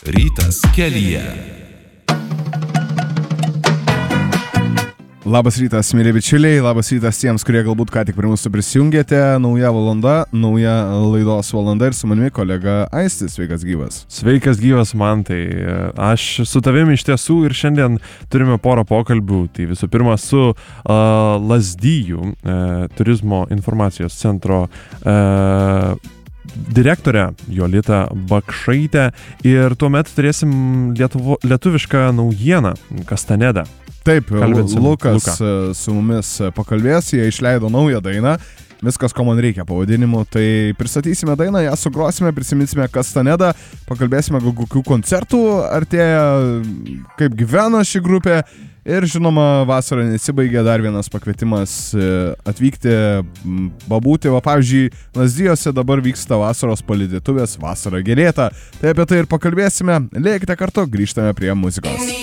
Rytas kelyje. Labas rytas, mėly bičiuliai, labas rytas tiems, kurie galbūt ką tik prie mūsų prisijungėte. Nauja valanda, nauja laidos valanda ir su manimi kolega Aistis. Sveikas gyvas. Sveikas gyvas, Mantai. Aš su tavimi iš tiesų ir šiandien turime porą pokalbių. Tai visų pirma su Lazdijų turizmo informacijos centro direktorė Jolita Bakšaitė ir tuomet turėsim lietuvišką naujieną Kastanedą. Taip, Lukas su mumis pakalbės, jie išleido naują dainą, viskas, ko man reikia pavadinimu, tai pristatysime dainą, ją sugrosime, prisiminsime Kastanedą, pakalbėsime, kokių koncertų artėja, kaip gyvena ši grupė ir žinoma, vasara nesibaigė, dar vienas pakvietimas atvykti, pabūti, va pavyzdžiui, Lazdijose dabar vyksta vasaros palydėtuvės, vasara gerėta, tai apie tai ir pakalbėsime, lėkite kartu, grįžtame prie muzikos.